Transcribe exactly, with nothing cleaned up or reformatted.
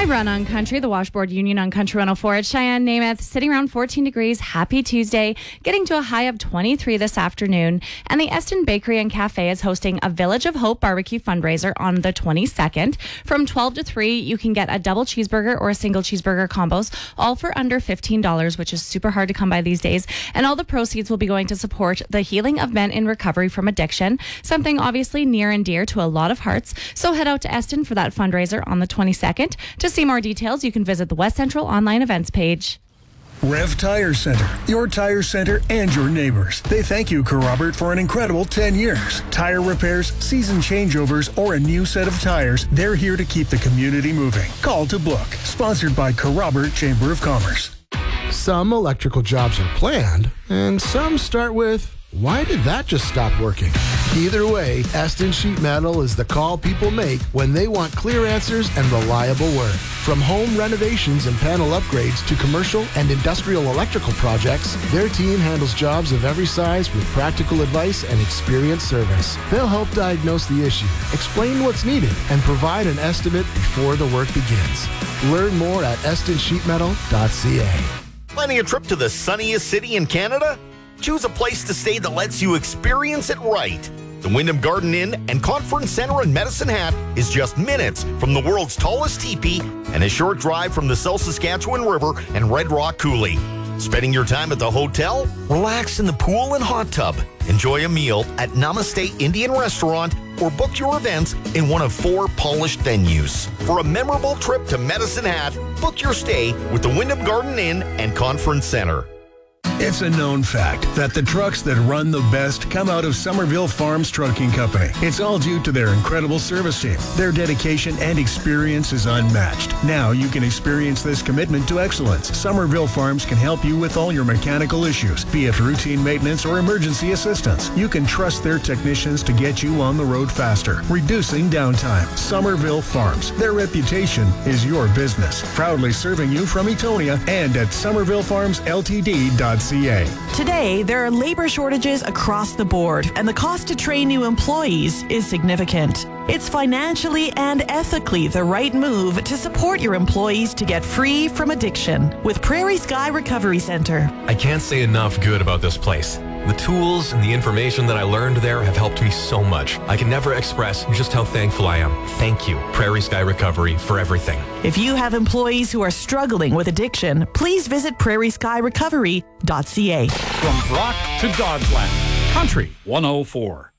Good run on Country, the Washboard Union on Country one oh four at Cheyenne, Namath, sitting around fourteen degrees. Happy Tuesday, getting to a high of twenty-three this afternoon. And the Eston Bakery and Cafe is hosting a Village of Hope barbecue fundraiser on the twenty-second. From twelve to three, you can get a double cheeseburger or a single cheeseburger combos, all for under fifteen dollars, which is super hard to come by these days. And all the proceeds will be going to support the healing of men in recovery from addiction, something obviously near and dear to a lot of hearts. So head out to Eston for that fundraiser on the twenty-second. To see more details, you can visit the West Central online events page. Rev Tire Center, your tire center and your neighbors. They thank you, Carrobert, for an incredible ten years. Tire repairs, season changeovers, or a new set of tires, they're here to keep the community moving. Call to book. Sponsored by Carrobert Chamber of Commerce. Some electrical jobs are planned, and some start with, why did that just stop working? Either way, Eston Sheet Metal is the call people make when they want clear answers and reliable work. From home renovations and panel upgrades to commercial and industrial electrical projects, their team handles jobs of every size with practical advice and experienced service. They'll help diagnose the issue, explain what's needed, and provide an estimate before the work begins. Learn more at eston sheet metal dot c a. Planning a trip to the sunniest city in Canada? Choose a place to stay that lets you experience it right. The Wyndham Garden Inn and Conference Center in Medicine Hat is just minutes from the world's tallest teepee and a short drive from the South Saskatchewan River and Red Rock Coulee. Spending your time at the hotel? Relax in the pool and hot tub. Enjoy a meal at Namaste Indian Restaurant or book your events in one of four polished venues. For a memorable trip to Medicine Hat, book your stay with the Wyndham Garden Inn and Conference Center. It's a known fact that the trucks that run the best come out of Somerville Farms Trucking Company. It's all due to their incredible service team. Their dedication and experience is unmatched. Now you can experience this commitment to excellence. Somerville Farms can help you with all your mechanical issues, be it routine maintenance or emergency assistance. You can trust their technicians to get you on the road faster, reducing downtime. Somerville Farms. Their reputation is your business. Proudly serving you from Etonia and at somerville farms l t d dot c a. Today, there are labor shortages across the board, and the cost to train new employees is significant. It's financially and ethically the right move to support your employees to get free from addiction with Prairie Sky Recovery Center. I can't say enough good about this place. The tools and the information that I learned there have helped me so much. I can never express just how thankful I am. Thank you, Prairie Sky Recovery, for everything. If you have employees who are struggling with addiction, please visit prairie sky recovery dot c a. From Brock to Dodsland, Country one oh four.